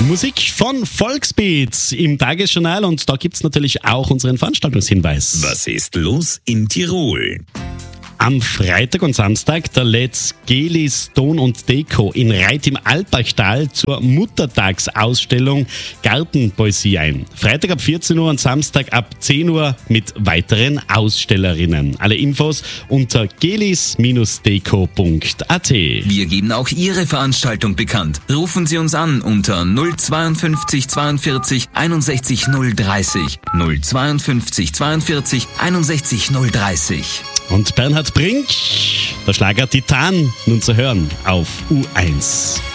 Musik von Volksbeats im Tagesjournal und da gibt es natürlich auch unseren Veranstaltungshinweis. Was ist los in Tirol? Am Freitag und Samstag der lädt Gelis Ton und Deko in Reit im Alpbachtal zur Muttertagsausstellung Gartenpoesie ein. Freitag ab 14 Uhr und Samstag ab 10 Uhr mit weiteren Ausstellerinnen. Alle Infos unter gelis-deko.at. Wir geben auch Ihre Veranstaltung bekannt. Rufen Sie uns an unter 052 42 61 030. 052 42 61 030. Und Bernhard Brink, der Schlager Titan, nun zu hören auf U1.